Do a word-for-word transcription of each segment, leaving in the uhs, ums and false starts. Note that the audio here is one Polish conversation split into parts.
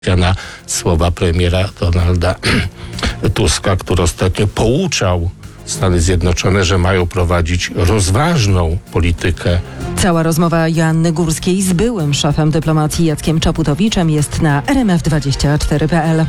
na słowa premiera Donalda Tuska, który ostatnio pouczał Stany Zjednoczone, że mają prowadzić rozważną politykę. Cała rozmowa Joanny Górskiej z byłym szefem dyplomacji Jackiem Czaputowiczem jest na r m f dwadzieścia cztery kropka p l.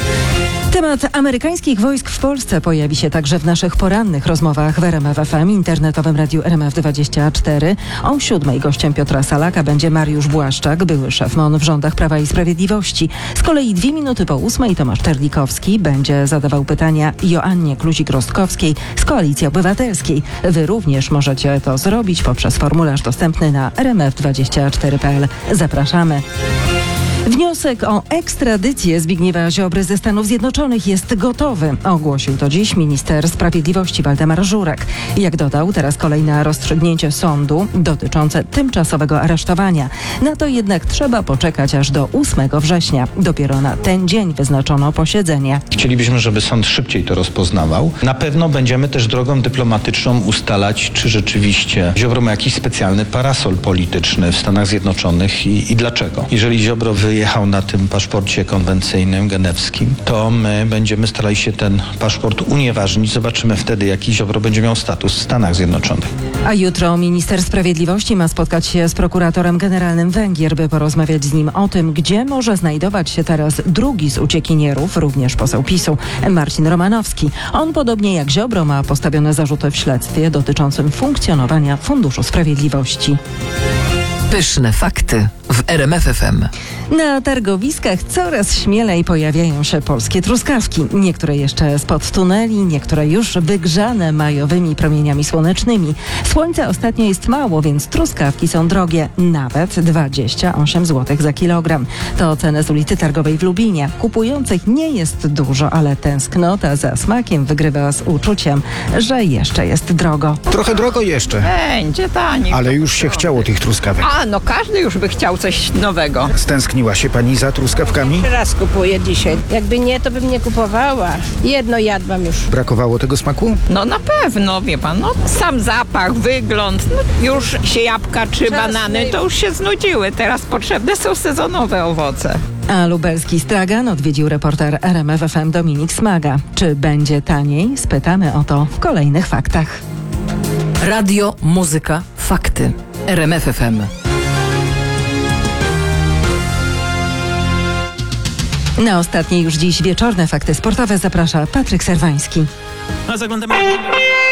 Temat amerykańskich wojsk w Polsce pojawi się także w naszych porannych rozmowach w R M F F M, internetowym radiu R M F dwadzieścia cztery. O siódmej gościem Piotra Salaka będzie Mariusz Błaszczak, były szef M O N w rządach Prawa i Sprawiedliwości. Z kolei dwie minuty po ósmej Tomasz Terlikowski będzie zadawał pytania Joannie Kluzik-Rostkowskiej z Koalicji Obywatelskiej. Wy również możecie to zrobić poprzez formularz dostępny na r m f dwadzieścia cztery kropka p l. Zapraszamy. Wniosek o ekstradycję Zbigniewa Ziobry ze Stanów Zjednoczonych jest gotowy. Ogłosił to dziś minister sprawiedliwości Waldemar Żurek. Jak dodał, teraz kolejne rozstrzygnięcie sądu dotyczące tymczasowego aresztowania. Na to jednak trzeba poczekać aż do ósmego września. Dopiero na ten dzień wyznaczono posiedzenie. Chcielibyśmy, żeby sąd szybciej to rozpoznawał. Na pewno będziemy też drogą dyplomatyczną ustalać, czy rzeczywiście Ziobro ma jakiś specjalny parasol polityczny w Stanach Zjednoczonych i, i dlaczego. Jeżeli Ziobro wy jechał na tym paszporcie konwencyjnym, genewskim, to my będziemy starali się ten paszport unieważnić. Zobaczymy wtedy, jaki Ziobro będzie miał status w Stanach Zjednoczonych. A jutro minister sprawiedliwości ma spotkać się z prokuratorem generalnym Węgier, by porozmawiać z nim o tym, gdzie może znajdować się teraz drugi z uciekinierów, również poseł PiSu, Marcin Romanowski. On, podobnie jak Ziobro, ma postawione zarzuty w śledztwie dotyczącym funkcjonowania Funduszu Sprawiedliwości. Pyszne fakty w R M F F M. Na targowiskach coraz śmielej pojawiają się polskie truskawki. Niektóre jeszcze spod tuneli, niektóre już wygrzane majowymi promieniami słonecznymi. Słońca ostatnio jest mało, więc truskawki są drogie. Nawet dwadzieścia osiem złotych za kilogram. To ceny z ulicy Targowej w Lubinie. Kupujących nie jest dużo, ale tęsknota za smakiem wygrywa z uczuciem, że jeszcze jest drogo. Trochę drogo jeszcze, Będzie taniej. ale już się chciało tych truskawek. A, no każdy już by chciał coś nowego. Stęskniła się pani za truskawkami? Raz kupuję dzisiaj. Jakby nie, to bym nie kupowała. Jedno jadłam już. Brakowało tego smaku? No na pewno, wie pan, no sam zapach, wygląd, no już się jabłka czy Czas banany, to już się znudziły. Teraz potrzebne są sezonowe owoce. A lubelski stragan odwiedził reporter R M F F M Dominik Smaga. Czy będzie taniej? Spytamy o to w kolejnych faktach. Radio, muzyka, fakty. R M F F M. Na ostatnie już dziś wieczorne fakty sportowe zaprasza Patryk Serwański. A zaglądamy